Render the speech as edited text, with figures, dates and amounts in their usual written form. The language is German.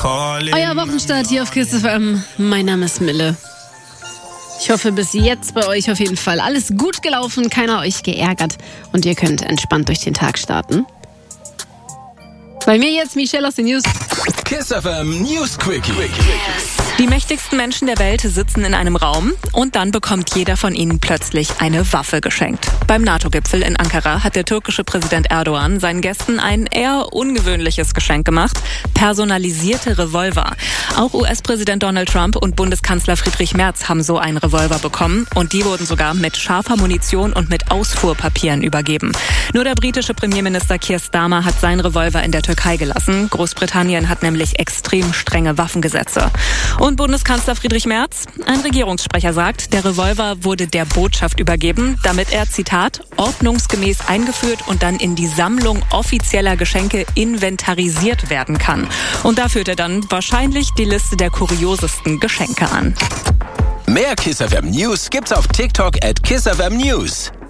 Euer Wochenstart hier auf KISS FM. Mein Name ist Mille. Ich hoffe, bis jetzt bei euch auf jeden Fall alles gut gelaufen, keiner euch geärgert und ihr könnt entspannt durch den Tag starten. Bei mir jetzt Michelle aus den News. KISS FM News Quickie. Die mächtigsten Menschen der Welt sitzen in einem Raum und dann bekommt jeder von ihnen plötzlich eine Waffe geschenkt. Beim NATO-Gipfel in Ankara hat der türkische Präsident Erdogan seinen Gästen ein eher ungewöhnliches Geschenk gemacht: personalisierte Revolver. Auch US-Präsident Donald Trump und Bundeskanzler Friedrich Merz haben so einen Revolver bekommen und die wurden sogar mit scharfer Munition und mit Ausfuhrpapieren übergeben. Nur der britische Premierminister Keir Starmer hat seinen Revolver in der Türkei gelassen. Großbritannien hat nämlich extrem strenge Waffengesetze. Und Bundeskanzler Friedrich Merz? Ein Regierungssprecher sagt, der Revolver wurde der Botschaft übergeben, damit er, Zitat, ordnungsgemäß eingeführt und dann in die Sammlung offizieller Geschenke inventarisiert werden kann. Und da führt er dann wahrscheinlich die Liste der kuriosesten Geschenke an. Mehr KISS FM News gibt's auf TikTok @KISS FM News.